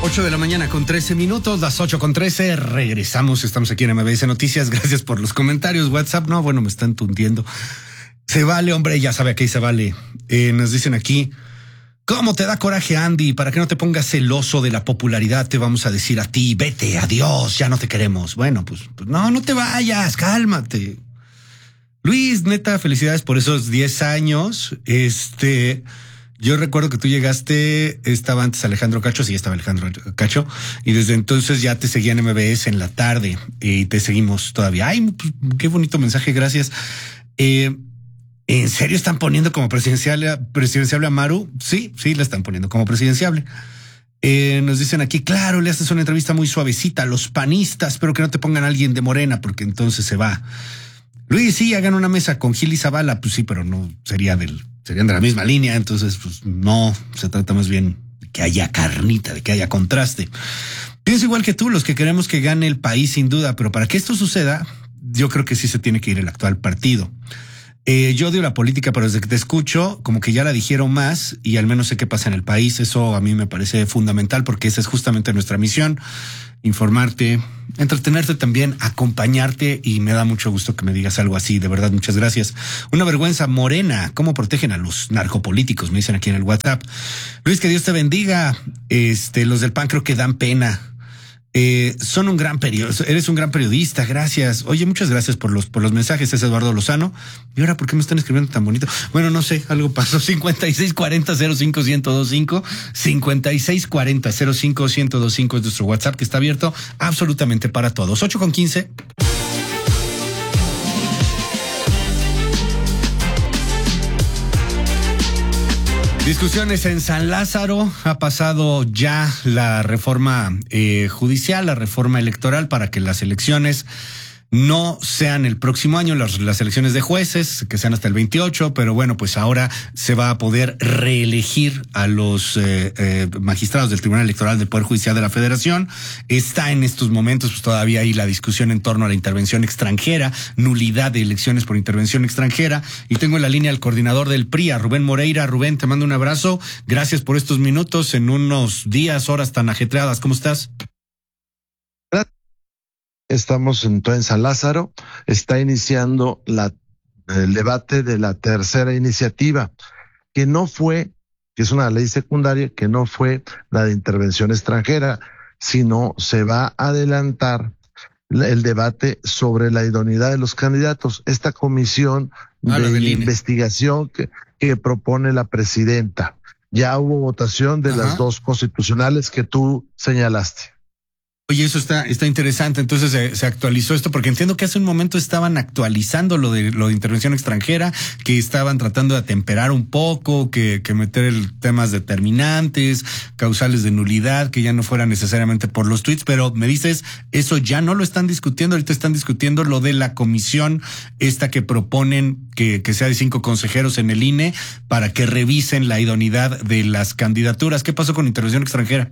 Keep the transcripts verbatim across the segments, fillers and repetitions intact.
ocho de la mañana con trece minutos, las ocho con trece, regresamos, estamos aquí en M B S Noticias, gracias por los comentarios, WhatsApp, no, bueno, me están tundiendo. Se vale, hombre, ya sabe que se vale. Eh, nos dicen aquí, ¿cómo te da coraje, Andy? Para que no te pongas celoso de la popularidad, te vamos a decir a ti, vete, adiós, ya no te queremos. Bueno, pues, pues no, no te vayas, cálmate. Luis, neta, felicidades por esos diez años, este... Yo recuerdo que tú llegaste, estaba antes Alejandro Cacho, sí, estaba Alejandro Cacho, y desde entonces ya te seguía en M B S en la tarde y te seguimos todavía. Ay, qué bonito mensaje, gracias. Eh, ¿En serio están poniendo como presidenciable, presidenciable a Maru? Sí, sí, la están poniendo como presidenciable. Eh, nos dicen aquí, claro, le haces una entrevista muy suavecita a los panistas, pero que no te pongan a alguien de Morena, porque entonces se va. Luis, sí, hagan una mesa con Gil y Zavala, pues sí, pero no sería del... serían de la misma línea, entonces pues no, se trata más bien de que haya carnita, de que haya contraste. Pienso igual que tú, los que queremos que gane el país sin duda, pero para que esto suceda, yo creo que sí se tiene que ir el actual partido. Eh, yo odio la política, pero desde que te escucho, como que ya la dijeron más y al menos sé qué pasa en el país. Eso a mí me parece fundamental porque esa es justamente nuestra misión. Informarte, entretenerte también, acompañarte, y me da mucho gusto que me digas algo así, de verdad, muchas gracias. Una vergüenza, Morena, ¿cómo protegen a los narcopolíticos? Me dicen aquí en el WhatsApp. Luis, que Dios te bendiga. Este, los del P A N creo que dan pena. Eh, son un gran periodista, eres un gran periodista, gracias. Oye, muchas gracias por los por los mensajes, es Eduardo Lozano. ¿Y ahora por qué me están escribiendo tan bonito? Bueno, no sé, algo pasó. cincuenta y seis cuarenta cero cinco ciento veinticinco, cincuenta y seis cuarenta cero cinco ciento veinticinco es nuestro WhatsApp, que está abierto absolutamente para todos. ocho con quince. Discusiones en San Lázaro. Ha pasado ya la reforma eh, judicial, la reforma electoral para que las elecciones no sean el próximo año, las, las elecciones de jueces, que sean hasta el veintiocho, pero bueno, pues ahora se va a poder reelegir a los eh, eh, magistrados del Tribunal Electoral del Poder Judicial de la Federación. Está en estos momentos pues todavía ahí la discusión en torno a la intervención extranjera, nulidad de elecciones por intervención extranjera, y tengo en la línea al coordinador del P R I, a Rubén Moreira. Rubén, te mando un abrazo, gracias por estos minutos en unos días, horas tan ajetreadas. ¿Cómo estás? Estamos en, en San Lázaro, está iniciando la, el debate de la tercera iniciativa, que no fue, que es una ley secundaria, que no fue la de intervención extranjera, sino se va a adelantar el debate sobre la idoneidad de los candidatos. Esta comisión ah, de investigación que, que propone la presidenta. Ya hubo votación de Ajá. las dos constitucionales que tú señalaste. Oye, eso está está interesante. Entonces se, se actualizó esto, porque entiendo que hace un momento estaban actualizando lo de lo de intervención extranjera, que estaban tratando de atemperar un poco, que, que meter el temas determinantes, causales de nulidad, que ya no fuera necesariamente por los tweets, pero me dices, eso ya no lo están discutiendo, ahorita están discutiendo lo de la comisión esta que proponen que, que sea de cinco consejeros en el I N E para que revisen la idoneidad de las candidaturas. ¿Qué pasó con intervención extranjera?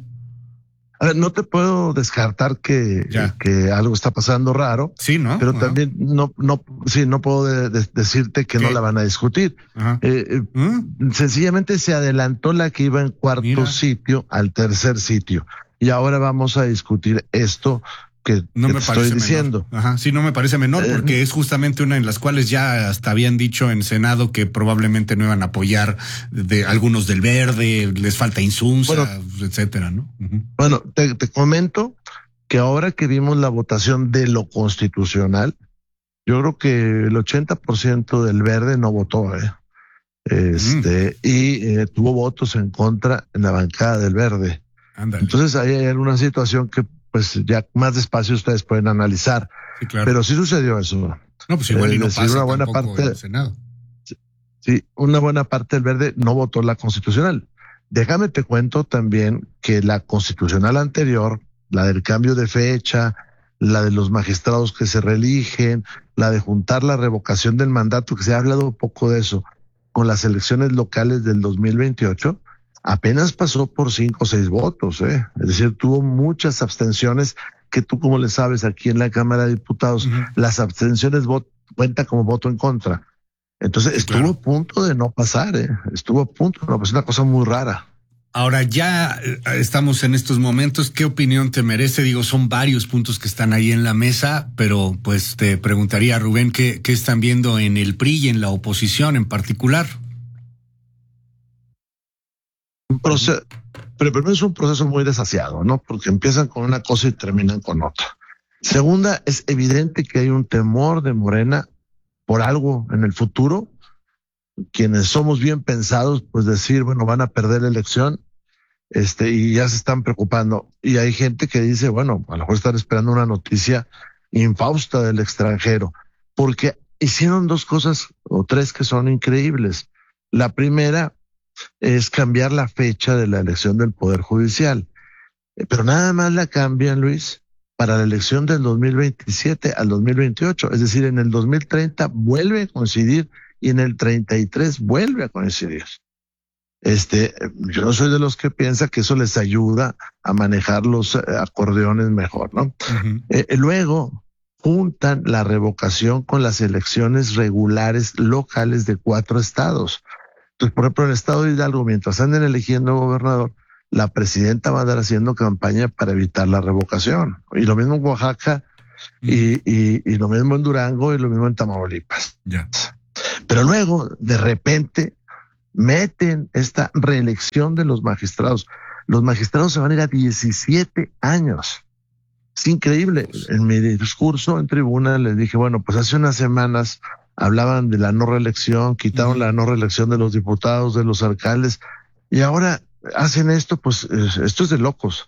A ver, no te puedo descartar que, que algo está pasando raro. Sí, ¿no? Pero Ajá. también no, no, sí, no puedo de, de, decirte que ¿Qué? no la van a discutir. Eh, ¿Mm? Sencillamente se adelantó la que iba en cuarto Mira. sitio al tercer sitio. Y ahora vamos a discutir esto que, no que me te parece estoy diciendo. Menor. Ajá, sí, no me parece menor, eh, porque es justamente una en las cuales ya hasta habían dicho en Senado que probablemente no iban a apoyar de algunos del Verde, les falta Insunza, bueno, etcétera, ¿no? Uh-huh. Bueno, te, te comento que ahora que vimos la votación de lo constitucional, yo creo que el ochenta por ciento del Verde no votó, ¿eh? Este, mm. y eh, tuvo votos en contra en la bancada del Verde. Ándale. Entonces ahí hay alguna situación que pues ya más despacio ustedes pueden analizar. Sí, claro. Pero sí sucedió eso. No, pues igual eh, y no pasa una buena parte del Senado. Sí, una buena parte del Verde no votó la constitucional. Déjame te cuento también que la constitucional anterior, la del cambio de fecha, la de los magistrados que se reeligen, la de juntar la revocación del mandato, que se ha hablado poco de eso, con las elecciones locales del dos mil veintiocho, apenas pasó por cinco o seis votos, ¿eh? Es decir, tuvo muchas abstenciones que tú, como le sabes, aquí en la Cámara de Diputados, uh-huh. las abstenciones vot- cuenta como voto en contra. Entonces, sí, estuvo claro. a punto de no pasar, ¿eh? Estuvo a punto, no, pues es una cosa muy rara. Ahora ya estamos en estos momentos. ¿Qué opinión te merece? Digo, son varios puntos que están ahí en la mesa, pero pues te preguntaría, Rubén, ¿qué, qué están viendo en el P R I y en la oposición en particular? Un proceso, pero primero es un proceso muy desasiado, ¿no? Porque empiezan con una cosa y terminan con otra. Segunda, es evidente que hay un temor de Morena por algo en el futuro. Quienes somos bien pensados, pues decir, bueno, van a perder la elección, este, y ya se están preocupando. Y hay gente que dice, bueno, a lo mejor están esperando una noticia infausta del extranjero, porque hicieron dos cosas o tres que son increíbles. La primera es cambiar la fecha de la elección del Poder Judicial, pero nada más la cambian, Luis, para la elección del dos mil veintisiete al dos mil veintiocho, es decir, en el dos mil treinta vuelve a coincidir y en el treinta y tres vuelve a coincidir. Este, yo no soy de los que piensa que eso les ayuda a manejar los acordeones mejor, ¿no? Uh-huh. Eh, luego juntan la revocación con las elecciones regulares locales de cuatro estados. Entonces, por ejemplo, en el estado de Hidalgo, mientras anden eligiendo gobernador, la presidenta va a andar haciendo campaña para evitar la revocación. Y lo mismo en Oaxaca, uh-huh. y, y, y lo mismo en Durango, y lo mismo en Tamaulipas. Yeah. Pero luego, de repente, meten esta reelección de los magistrados. Los magistrados se van a ir a diecisiete años. Es increíble. En mi discurso en tribuna les dije, bueno, pues hace unas semanas hablaban de la no reelección, quitaron uh-huh. la no reelección de los diputados, de los alcaldes, y ahora hacen esto, pues esto es de locos.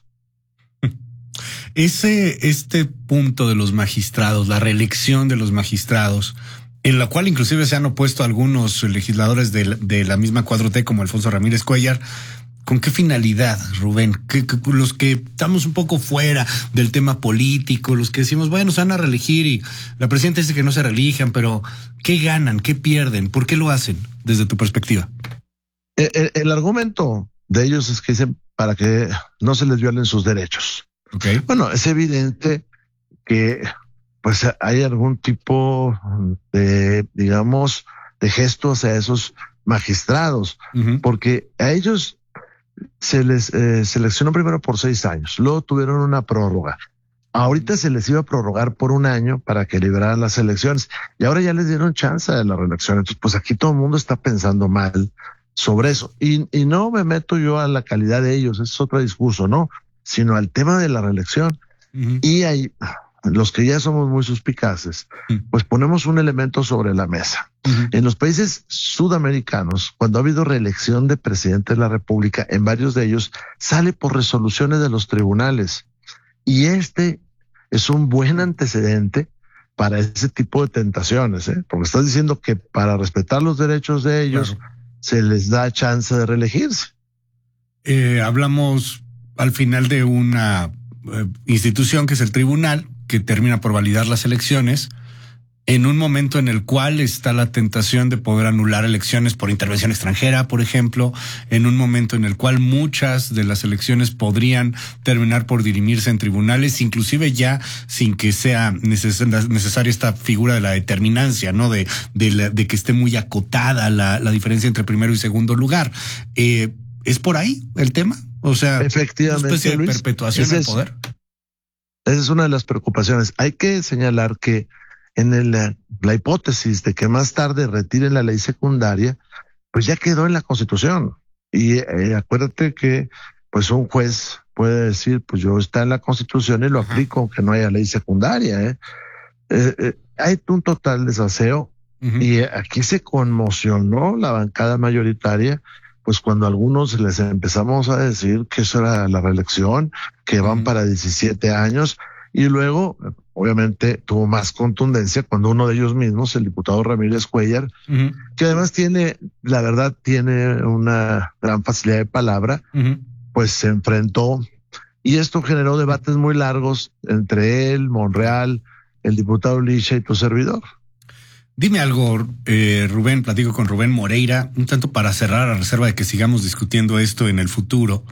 Ese, este punto de los magistrados, la reelección de los magistrados, en la cual inclusive se han opuesto algunos legisladores de la, de la misma cuatro T como Alfonso Ramírez Cuellar. ¿Con qué finalidad, Rubén? ¿Qué, qué, los que estamos un poco fuera del tema político, los que decimos, bueno, se van a reelegir y la presidenta dice que no se reelijan, pero ¿qué ganan? ¿Qué pierden? ¿Por qué lo hacen desde tu perspectiva? El, el, el argumento de ellos es que dicen para que no se les violen sus derechos. Okay. Bueno, es evidente que pues hay algún tipo de, digamos, de gesto hacia esos magistrados, uh-huh. porque a ellos se les eh, seleccionó primero por seis años, luego tuvieron una prórroga. Ahorita se les iba a prorrogar por un año para que liberaran las elecciones y ahora ya les dieron chance de la reelección. Entonces, pues aquí todo el mundo está pensando mal sobre eso. Y, y no me meto yo a la calidad de ellos, es otro discurso, no, sino al tema de la reelección. Uh-huh. Y hay los que ya somos muy suspicaces, pues ponemos un elemento sobre la mesa. Uh-huh. En los países sudamericanos, cuando ha habido reelección de presidente de la República, en varios de ellos sale por resoluciones de los tribunales. Y este es un buen antecedente para ese tipo de tentaciones, ¿eh? Porque estás diciendo que para respetar los derechos de ellos, claro, se les da chance de reelegirse. Eh, hablamos al final de una eh, institución que es el tribunal, que termina por validar las elecciones, en un momento en el cual está la tentación de poder anular elecciones por intervención extranjera, por ejemplo, en un momento en el cual muchas de las elecciones podrían terminar por dirimirse en tribunales, inclusive ya sin que sea neces- necesaria esta figura de la determinancia, ¿no? De, de, la, de que esté muy acotada la, la diferencia entre primero y segundo lugar. Eh, ¿Es por ahí el tema? O sea, efectivamente, una especie de Luis, perpetuación del poder. Esa es una de las preocupaciones. Hay que señalar que en el, la hipótesis de que más tarde retiren la ley secundaria, pues ya quedó en la Constitución. Y eh, acuérdate que pues un juez puede decir, pues yo está en la Constitución y lo Ajá. aplico aunque no haya ley secundaria. ¿eh? Eh, eh, hay un total desaseo uh-huh. y aquí se conmocionó la bancada mayoritaria, pues cuando a algunos les empezamos a decir que eso era la reelección, que van uh-huh. para diecisiete años, y luego, obviamente, tuvo más contundencia cuando uno de ellos mismos, el diputado Ramírez Cuellar, uh-huh. que además tiene, la verdad, tiene una gran facilidad de palabra, uh-huh. pues se enfrentó, y esto generó debates muy largos entre él, Monreal, el diputado Licha y tu servidor. Dime algo, eh, Rubén, platico con Rubén Moreira, un tanto para cerrar a reserva de que sigamos discutiendo esto en el futuro.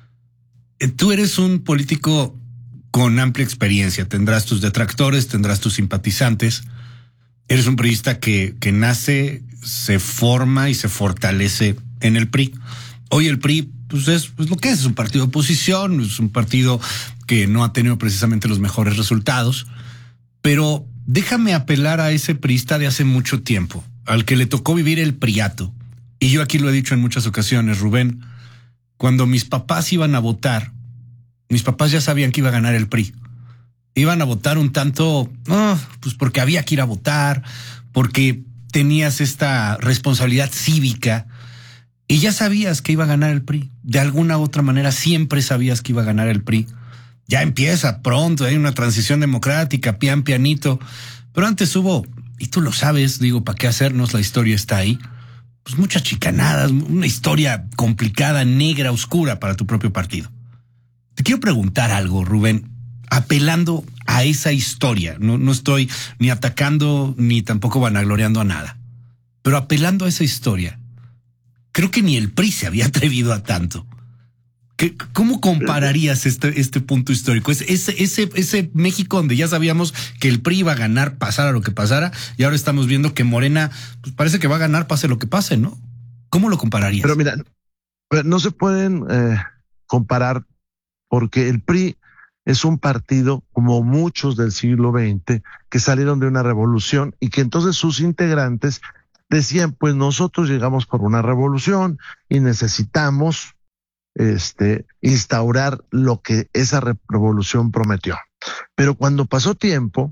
Eh, tú eres un político con amplia experiencia, tendrás tus detractores, tendrás tus simpatizantes. Eres un priista que, que nace, se forma y se fortalece en el P R I. Hoy el P R I pues es pues lo que es, es un partido de oposición, es un partido que no ha tenido precisamente los mejores resultados, pero déjame apelar a ese priista de hace mucho tiempo, al que le tocó vivir el priato. Y yo aquí lo he dicho en muchas ocasiones, Rubén, cuando mis papás iban a votar, mis papás ya sabían que iba a ganar el P R I. Iban a votar un tanto, oh, pues porque había que ir a votar, porque tenías esta responsabilidad cívica y ya sabías que iba a ganar el P R I. De alguna u otra manera siempre sabías que iba a ganar el P R I. Ya empieza pronto, hay una transición democrática, pian pianito, pero antes hubo, y tú lo sabes, digo, ¿para qué hacernos? La historia está ahí. Pues muchas chicanadas, una historia complicada, negra, oscura para tu propio partido. Te quiero preguntar algo, Rubén, apelando a esa historia. No, no estoy ni atacando ni tampoco vanagloriando a nada, pero apelando a esa historia, creo que ni el P R I se había atrevido a tanto. ¿Cómo compararías este, este punto histórico? Ese, ese, ese México donde ya sabíamos que el P R I iba a ganar, pasara lo que pasara, y ahora estamos viendo que Morena pues parece que va a ganar, pase lo que pase, ¿no? ¿Cómo lo compararías? Pero mira, no se pueden eh, comparar porque el P R I es un partido, como muchos del siglo veinte, que salieron de una revolución y que entonces sus integrantes decían, pues nosotros llegamos por una revolución y necesitamos Este, instaurar lo que esa revolución prometió. Pero cuando pasó tiempo,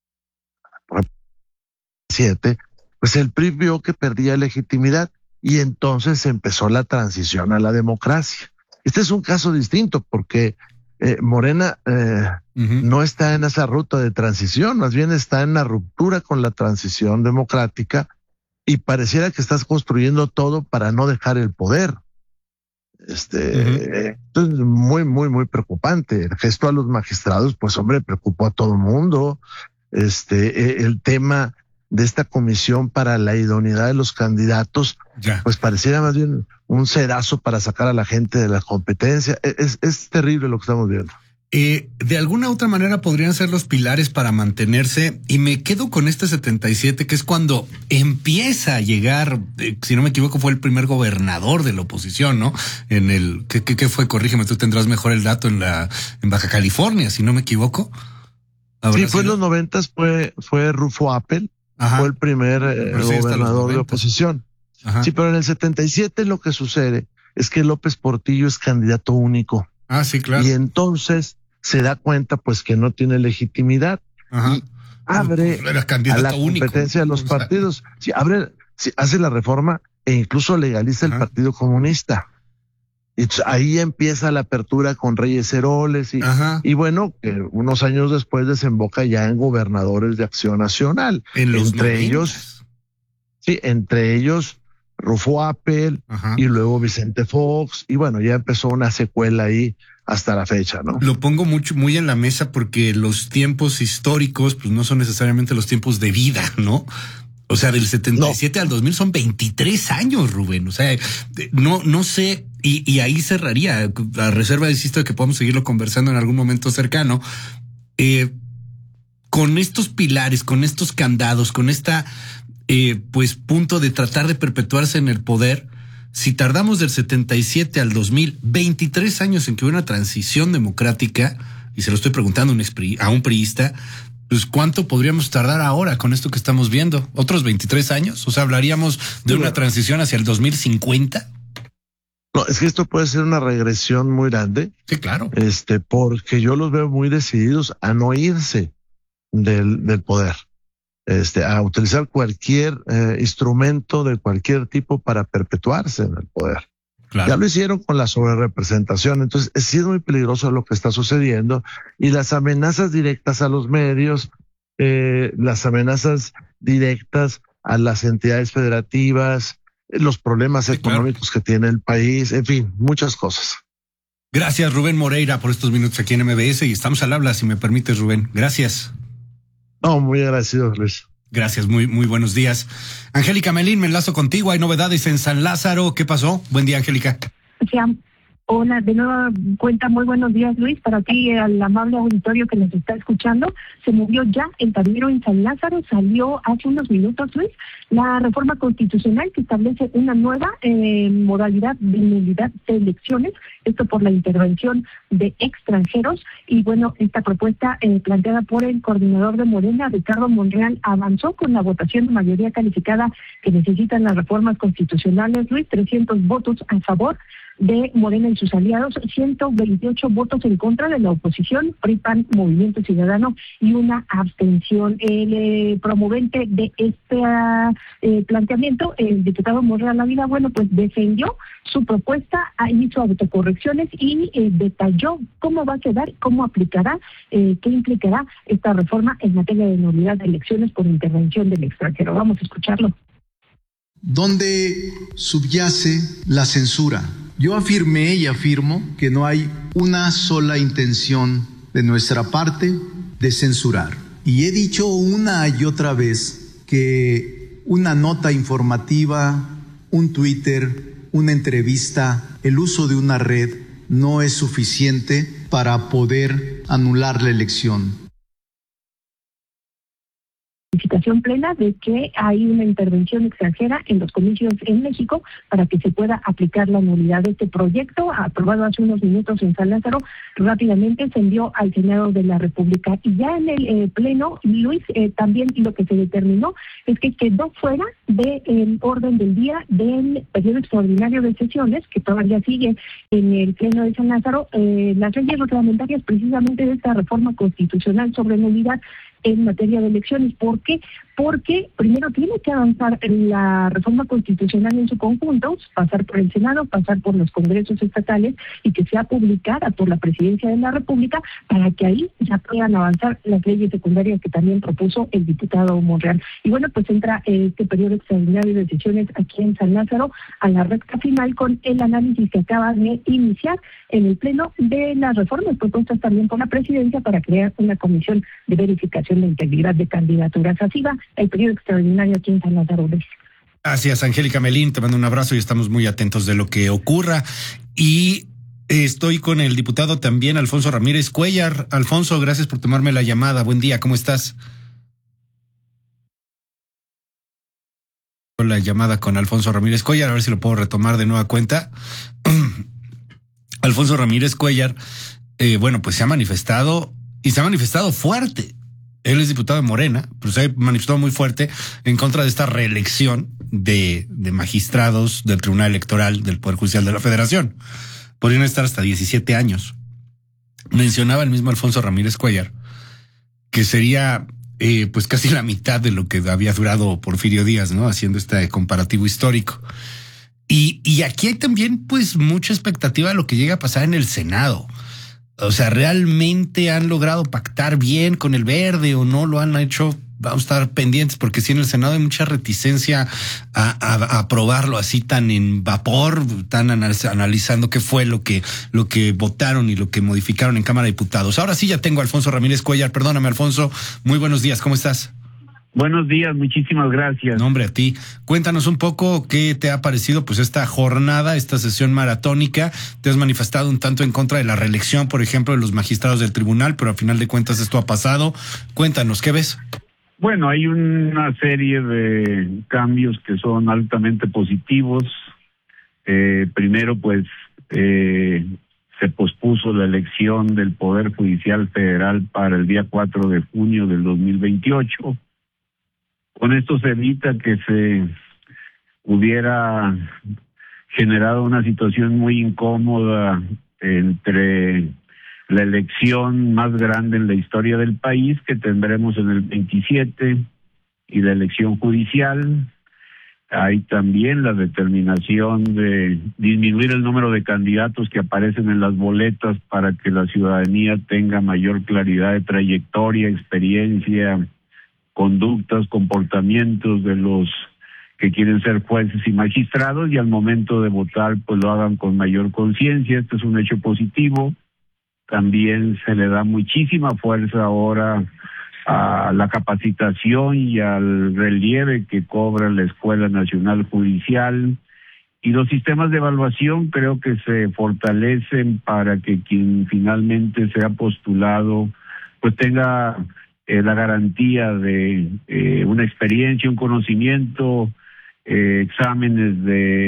siete, pues el P R I vio que perdía legitimidad y entonces empezó la transición a la democracia. Este es un caso distinto porque eh, Morena eh, uh-huh. no está en esa ruta de transición, más bien está en la ruptura con la transición democrática y pareciera que estás construyendo todo para no dejar el poder. Este, uh-huh. Esto es muy, muy, muy preocupante. El gesto a los magistrados, pues hombre, preocupó a todo el mundo. Este, el tema de esta comisión para la idoneidad de los candidatos, ya. pues pareciera más bien un sedazo para sacar a la gente de la competencia. Es, es terrible lo que estamos viendo. Eh, de alguna otra manera podrían ser los pilares para mantenerse, y me quedo con este setenta y siete, que es cuando empieza a llegar, eh, si no me equivoco, fue el primer gobernador de la oposición, ¿no? En el, ¿qué, qué, qué fue? Corrígeme, tú tendrás mejor el dato, en la, en Baja California, si no me equivoco. Sí, fue en los noventas, fue, fue Rufo Appel, Ajá. fue el primer eh, gobernador de oposición. Ajá. Sí, pero en el setenta y siete lo que sucede es que López Portillo es candidato único. Ah, sí, claro. Y entonces se da cuenta pues que no tiene legitimidad. Ajá. Y abre pues, a la competencia único. de los partidos. Sí, abre, sí, hace la reforma e incluso legaliza Ajá. el Partido Comunista. Y ahí empieza la apertura con Reyes Heroles y, y bueno, que unos años después desemboca ya en gobernadores de Acción Nacional. En los entre noventas. ellos, sí, entre ellos Rufo Appel Ajá. y luego Vicente Fox, y bueno, ya empezó una secuela ahí hasta la fecha, ¿no? Lo pongo mucho, muy en la mesa porque los tiempos históricos pues no son necesariamente los tiempos de vida, ¿no? O sea, del setenta y siete no. al dos mil son veintitrés años, Rubén. O sea, no, no sé, y, y ahí cerraría, a reserva, insisto, de que podamos seguirlo conversando en algún momento cercano. Eh, con estos pilares, con estos candados, con esta eh, pues punto de tratar de perpetuarse en el poder, si tardamos del setenta y siete al dos mil, veintitrés años en que hubo una transición democrática, y se lo estoy preguntando a un, expri, a un priista, pues ¿cuánto podríamos tardar ahora con esto que estamos viendo? ¿Otros veintitrés años? O sea, ¿hablaríamos de una transición hacia el dos mil cincuenta? No, es que esto puede ser una regresión muy grande. Sí, claro. Este, porque yo los veo muy decididos a no irse del, del poder. Este, a utilizar cualquier eh, instrumento de cualquier tipo para perpetuarse en el poder. Claro. Ya lo hicieron con la sobrerepresentación, entonces es, sí es muy peligroso lo que está sucediendo y las amenazas directas a los medios, eh, las amenazas directas a las entidades federativas, los problemas sí, económicos claro. que tiene el país, en fin, muchas cosas. Gracias, Rubén Moreira, por estos minutos aquí en M B S, y estamos al habla, si me permites, Rubén. Gracias. No, muy agradecido, Luis. Gracias, muy, muy buenos días. Angélica Melín, me enlazo contigo. Hay novedades en San Lázaro. ¿Qué pasó? Buen día, Angélica. Sí, Hola, de nueva cuenta, muy buenos días, Luis. Para ti, al amable auditorio que nos está escuchando, se movió ya el tablero en San Lázaro, salió hace unos minutos, Luis, la reforma constitucional que establece una nueva eh, modalidad de nulidad de elecciones, esto por la intervención de extranjeros. Y bueno, esta propuesta eh, planteada por el coordinador de Morena, Ricardo Monreal, avanzó con la votación de mayoría calificada que necesitan las reformas constitucionales, Luis, trescientos votos a favor de Morena y sus aliados, ciento veintiocho votos en contra de la oposición, P R I, P A N, Movimiento Ciudadano y una abstención. El eh, promovente de este eh, planteamiento, el diputado Monreal Ávila, bueno, pues defendió su propuesta, hizo autocorrecciones y eh, detalló cómo va a quedar, cómo aplicará, eh, qué implicará esta reforma en materia de nulidad de elecciones por intervención del extranjero. Vamos a escucharlo. ¿Dónde subyace la censura? Yo afirmé y afirmo que no hay una sola intención de nuestra parte de censurar. Y he dicho una y otra vez que una nota informativa, un Twitter, una entrevista, el uso de una red no es suficiente para poder anular la elección. Notificación plena de que hay una intervención extranjera en los comicios en México para que se pueda aplicar la nulidad de este proyecto, aprobado hace unos minutos en San Lázaro, rápidamente se envió al Senado de la República. Y ya en el eh, Pleno, Luis, eh, también lo que se determinó es que quedó fuera del orden del día del periodo extraordinario de sesiones, que todavía sigue en el Pleno de San Lázaro, eh, las leyes reglamentarias precisamente de esta reforma constitucional sobre nulidad en materia de elecciones. ¿Por qué? Porque primero tiene que avanzar la reforma constitucional en su conjunto, pasar por el Senado, pasar por los congresos estatales y que sea publicada por la Presidencia de la República para que ahí ya puedan avanzar las leyes secundarias que también propuso el diputado Monreal. Y bueno, pues entra este periodo extraordinario de sesiones aquí en San Lázaro a la recta final con el análisis que acaba de iniciar en el Pleno de las reformas propuestas también por la Presidencia para crear una comisión de verificación de integridad de candidaturas. Así va el periodo extraordinario aquí en San Lázaro. Gracias, Angélica Melín, te mando un abrazo y estamos muy atentos de lo que ocurra. Y estoy con el diputado también, Alfonso Ramírez Cuellar. Alfonso, gracias por tomarme la llamada. Buen día, ¿cómo estás? La llamada con Alfonso Ramírez Cuellar, a ver si lo puedo retomar de nueva cuenta. Alfonso Ramírez Cuellar, eh, bueno, pues se ha manifestado y se ha manifestado fuerte. Él es diputado de Morena, pero se ha manifestado muy fuerte en contra de esta reelección de, de magistrados del Tribunal Electoral del Poder Judicial de la Federación. Podrían estar hasta diecisiete años. Mencionaba el mismo Alfonso Ramírez Cuellar que sería eh, pues casi la mitad de lo que había durado Porfirio Díaz, ¿no? Haciendo este comparativo histórico. Y, y aquí hay también pues mucha expectativa de lo que llega a pasar en el Senado. O sea, ¿realmente han logrado pactar bien con el Verde o no lo han hecho? Vamos a estar pendientes porque sí en el Senado hay mucha reticencia a, a, a aprobarlo así tan en vapor, tan analizando qué fue lo que, lo que votaron y lo que modificaron en Cámara de Diputados. Ahora sí ya tengo a Alfonso Ramírez Cuellar. Perdóname, Alfonso. Muy buenos días. ¿Cómo estás? Buenos días, muchísimas gracias. No, hombre, a ti. Cuéntanos un poco qué te ha parecido pues esta jornada, esta sesión maratónica. Te has manifestado un tanto en contra de la reelección, por ejemplo, de los magistrados del tribunal, pero a final de cuentas esto ha pasado. Cuéntanos, ¿qué ves? Bueno, hay una serie de cambios que son altamente positivos. Eh, primero, pues, eh, se pospuso la elección del Poder Judicial Federal para el día cuatro de junio del dos mil veintiocho. Con esto se evita que se hubiera generado una situación muy incómoda entre la elección más grande en la historia del país, que tendremos en el veintisiete, y la elección judicial. Hay también la determinación de disminuir el número de candidatos que aparecen en las boletas para que la ciudadanía tenga mayor claridad de trayectoria, experiencia, conductas, comportamientos de los que quieren ser jueces y magistrados, y al momento de votar pues lo hagan con mayor conciencia. Este es un hecho positivo. También se le da muchísima fuerza ahora a la capacitación y al relieve que cobra la Escuela Nacional Judicial, Y los sistemas de evaluación creo que se fortalecen para que quien finalmente sea postulado pues tenga eh, la garantía de eh, una experiencia, un conocimiento, eh, exámenes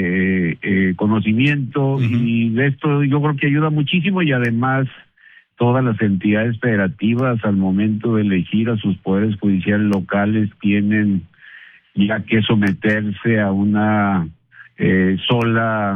de eh, conocimiento, uh-huh. y de esto yo creo que ayuda muchísimo, y además todas las entidades federativas al momento de elegir a sus poderes judiciales locales tienen ya que someterse a una eh, sola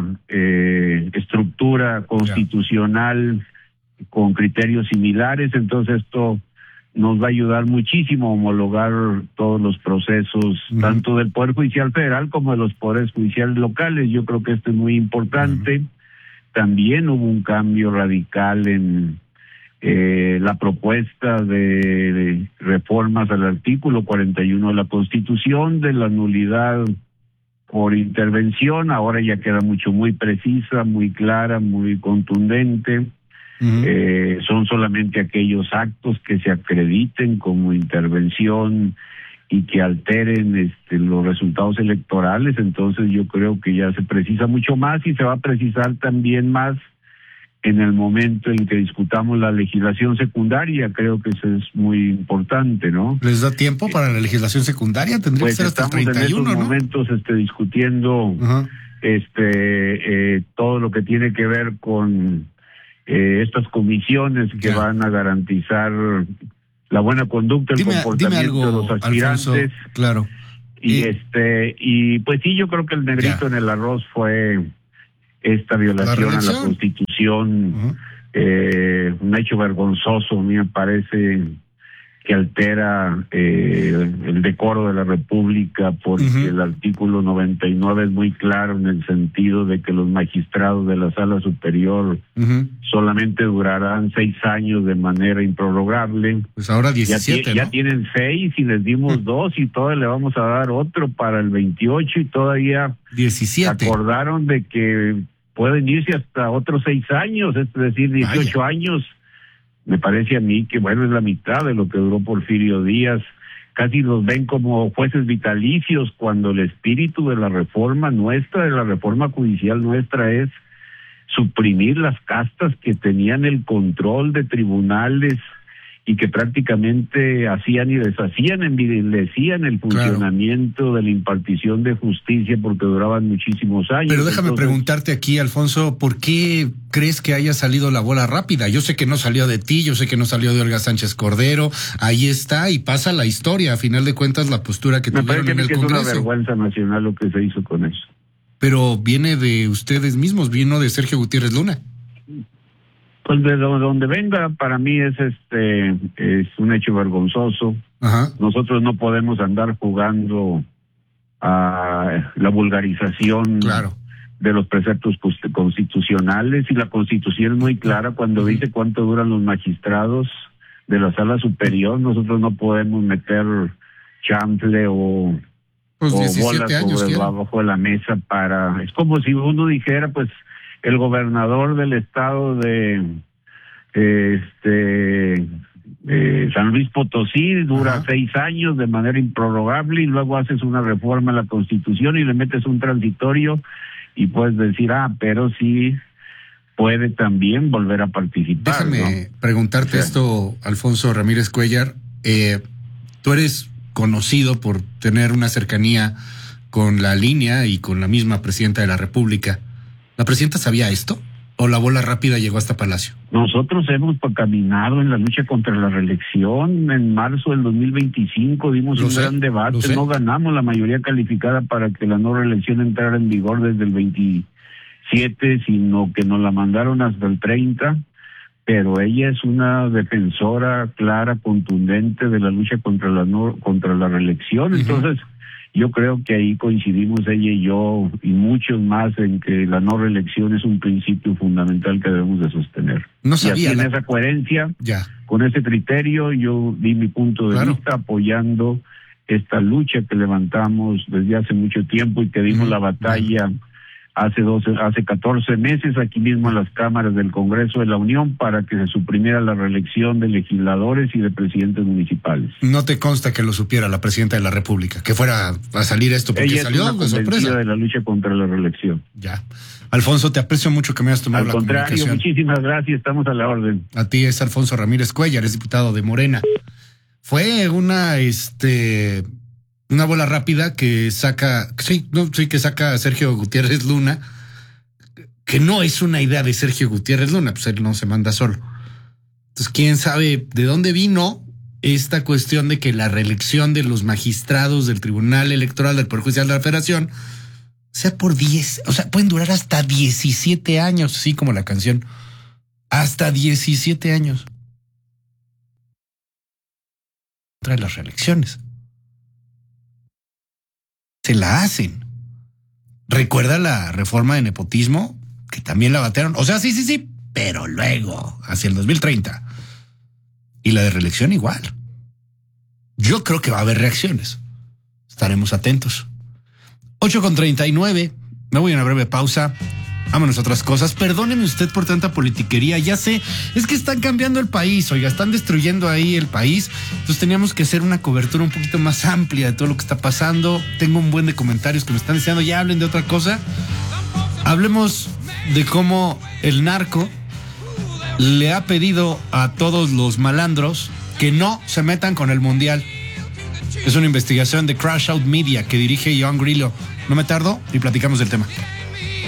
eh, estructura constitucional yeah. con criterios similares. Entonces esto nos va a ayudar muchísimo a homologar todos los procesos, uh-huh. tanto del Poder Judicial Federal como de los poderes judiciales locales. Yo creo que esto es muy importante. Uh-huh. También hubo un cambio radical en Eh, la propuesta de, de reformas al artículo cuarenta y uno de la Constitución, de la nulidad por intervención. Ahora ya queda mucho muy precisa, muy clara, muy contundente. Uh-huh. Eh, son solamente aquellos actos que se acrediten como intervención y que alteren este, los resultados electorales. Entonces yo creo que ya se precisa mucho más, y se va a precisar también más en el momento en que discutamos la legislación secundaria. Creo que eso es muy importante, ¿no? ¿Les da tiempo para la legislación secundaria? Tendría pues que ser hasta el treinta y uno, en estos ¿no? momentos este, discutiendo uh-huh. este eh, todo lo que tiene que ver con eh, estas comisiones que ya. van a garantizar la buena conducta, el dime, comportamiento dime algo, de los aspirantes. Alfonso, claro. Y, y este y pues sí, yo creo que el negrito ya. en el arroz fue esta violación a la Constitución, uh-huh. eh, un hecho vergonzoso. A mí me parece que altera eh, el decoro de la República, porque uh-huh. el artículo noventa y nueve es muy claro en el sentido de que los magistrados de la Sala Superior uh-huh. solamente durarán seis años de manera improrrogable. Pues ahora diecisiete, ya, ¿no? ya tienen seis y les dimos uh-huh. dos, y todavía le vamos a dar otro para el veintiocho, y todavía diecisiete. Acordaron de que pueden irse hasta otros seis años, es decir, dieciocho Vaya. años. Me parece a mí que, bueno, es la mitad de lo que duró Porfirio Díaz. Casi los ven como jueces vitalicios, cuando el espíritu de la reforma nuestra, de la reforma judicial nuestra, es suprimir las castas que tenían el control de tribunales y que prácticamente hacían y deshacían, envilecían el funcionamiento claro. de la impartición de justicia, porque duraban muchísimos años. Pero déjame Entonces, preguntarte aquí, Alfonso, ¿por qué crees que haya salido la bola rápida? Yo sé que no salió de ti, yo sé que no salió de Olga Sánchez Cordero, ahí está y pasa la historia, a final de cuentas la postura que me tuvieron en el que Congreso. Es una vergüenza nacional lo que se hizo con eso. Pero viene de ustedes mismos, vino de Sergio Gutiérrez Luna. Pues de donde venga, para mí es este es un hecho vergonzoso. Ajá. Nosotros no podemos andar jugando a la vulgarización claro. de los preceptos constitucionales, y la Constitución es muy clara cuando uh-huh. dice cuánto duran los magistrados de la Sala Superior. Nosotros no podemos meter chanfle o, pues o bolas años, sobre abajo de la mesa para... Es como si uno dijera, pues, el gobernador del estado de este eh, San Luis Potosí dura Ajá. seis años de manera improrrogable, y luego haces una reforma a la Constitución y le metes un transitorio, y puedes decir, ah, pero sí puede también volver a participar. Déjame ¿no? preguntarte sí. esto, Alfonso Ramírez Cuellar. Eh, tú eres conocido por tener una cercanía con la línea y con la misma presidenta de la República. ¿La presidenta sabía esto? ¿O la bola rápida llegó hasta Palacio? Nosotros hemos caminado en la lucha contra la reelección. En marzo del dos mil veinticinco dimos lo un sé, gran debate. No ganamos la mayoría calificada para que la no reelección entrara en vigor desde el veintisiete, sino que nos la mandaron hasta el treinta. Pero ella es una defensora clara, contundente de la lucha contra la no, contra la reelección. Uh-huh. Entonces, yo creo que ahí coincidimos ella y yo y muchos más en que la no reelección es un principio fundamental que debemos de sostener. No sabía, y así la... en esa coherencia, ya. con ese criterio, yo di mi punto de claro. vista apoyando esta lucha que levantamos desde hace mucho tiempo y que dimos uh-huh. la batalla hace doce, hace catorce meses aquí mismo en las cámaras del Congreso de la Unión para que se suprimiera la reelección de legisladores y de presidentes municipales. No te consta que lo supiera la presidenta de la República, que fuera a salir esto porque Ella salió es una de sorpresa de la lucha contra la reelección. Ya. Alfonso, te aprecio mucho que me hayas tomado Al la contrario, comunicación. muchísimas gracias, estamos a la orden. A ti es Alfonso Ramírez Cuellar, es diputado de Morena. Fue una, este, una bola rápida que saca, sí, no, sí, que saca Sergio Gutiérrez Luna, que no es una idea de Sergio Gutiérrez Luna, pues él no se manda solo. Entonces, quién sabe de dónde vino esta cuestión de que la reelección de los magistrados del Tribunal Electoral del Poder Judicial de la Federación sea por diez, o sea, pueden durar hasta diecisiete años, así como la canción. Hasta diecisiete años. Trae las reelecciones. Se la hacen. ¿Recuerda la reforma de nepotismo? Que también la batearon. O sea, sí, sí, sí, pero luego, hacia el dos mil treinta. Y la de reelección igual. Yo creo que va a haber reacciones. Estaremos atentos. ocho con treinta y nueve. Me voy a una breve pausa. Vámonos a otras cosas. Perdóneme usted por tanta politiquería. Ya sé, es que están cambiando el país. Oiga, están destruyendo ahí el país. Entonces teníamos que hacer una cobertura un poquito más amplia de todo lo que está pasando. Tengo un buen de comentarios que me están diciendo, ya hablen de otra cosa. Hablemos de cómo el narco le ha pedido a todos los malandros que no se metan con el mundial. Es una investigación de Crash Out Media que dirige John Grillo. No me tardo y platicamos del tema.